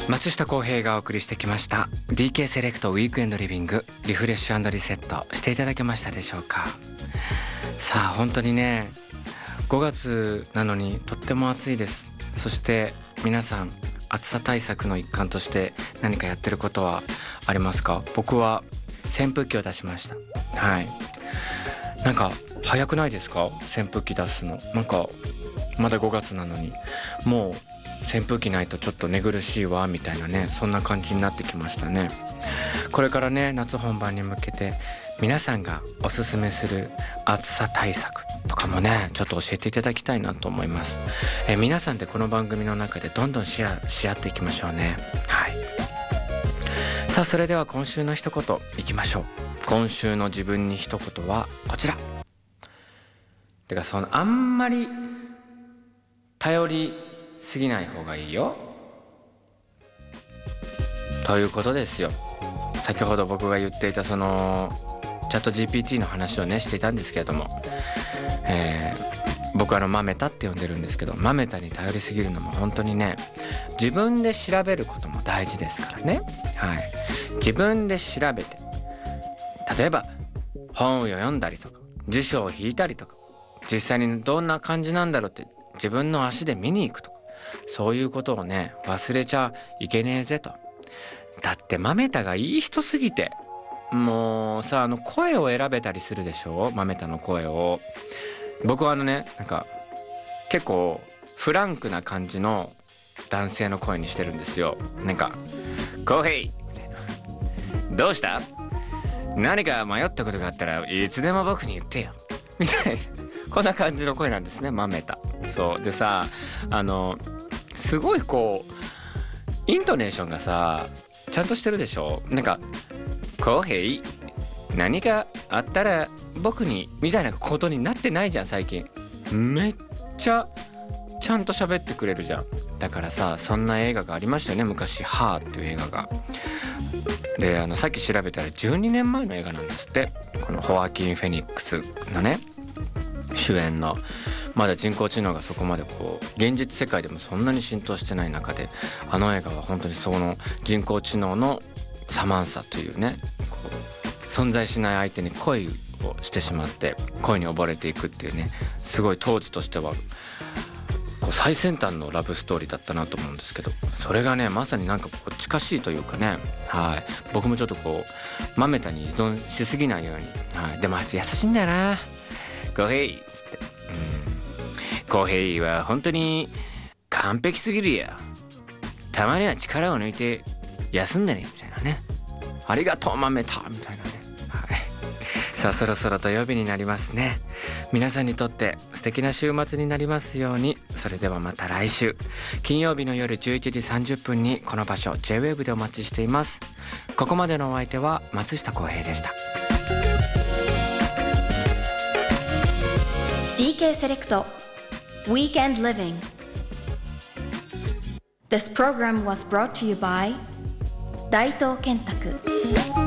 松下洸平がお送りしてきました DK セレクトウィークエンドリビング、リフレッシュ&リセットしていただけましたでしょうか。さあ本当にね、5月なのにとっても暑いです。そして皆さん、暑さ対策の一環として何かやってることはありますか？僕は扇風機を出しました。はい、なんか早くないですか？扇風機出すの。なんかまだ5月なのにもう扇風機ないとちょっと寝苦しいわみたいなね、そんな感じになってきましたね。これからね、夏本番に向けて皆さんがおすすめする暑さ対策とかもね、ちょっと教えていただきたいなと思います。皆さんでこの番組の中でどんどんシェアし合っていきましょうね。はい。さあそれでは今週の一言いきましょう。今週の自分に一言はこちら。てかあんまり頼りすぎない方がいいよということですよ。先ほど僕が言っていたチャット GPT の話をねしていたんですけれども、僕マメタって呼んでるんですけど、マメタに頼りすぎるのも本当にね、自分で調べることも大事ですからね。はい、自分で調べて、例えば本を読んだりとか辞書を引いたりとか、実際にどんな感じなんだろうって自分の足で見に行くとか、そういうことをね忘れちゃいけねえぜと。だってマメタがいい人すぎて、もうさ、声を選べたりするでしょ、マメタの声を。僕はなんか結構フランクな感じの男性の声にしてるんですよ。なんかコーヘイみたいな、どうした、何か迷ったことがあったらいつでも僕に言ってよみたいな、こんな感じの声なんですね、マメタ。そうでさ、すごいイントネーションがさちゃんとしてるでしょ。なんかコーヘイ、何かあったら僕にみたいなことになってないじゃん最近。めっちゃちゃんと喋ってくれるじゃん。だからさ、そんな映画がありましたよね昔、ハーっていう映画が。でさっき調べたら12年前の映画なんですって。このホアキン・フェニックスのね主演の、まだ人工知能がそこまで現実世界でもそんなに浸透してない中で、映画は本当にその人工知能のサマンサというね、存在しない相手に恋をしてしまって恋に溺れていくっていうね、すごい当時としては最先端のラブストーリーだったなと思うんですけど、それがねまさになんか近しいというかね。はい、僕もちょっとマメタに依存しすぎないように。はい、でもあいつ優しいんだよな、コーヘイっつって、コーヘイは本当に完璧すぎるよ、たまには力を抜いて休んでねみたいなね、ありがとうマメタみたいなね。はい、さあそろそろ土曜日になりますね。皆さんにとって素敵な週末になりますように。それではまた来週金曜日の夜11時30分にこの場所 J-WAVE でお待ちしています。ここまでのお相手は松下洸平でした。 DK セレクト Weekend Living. This program was brought to you by 大東建託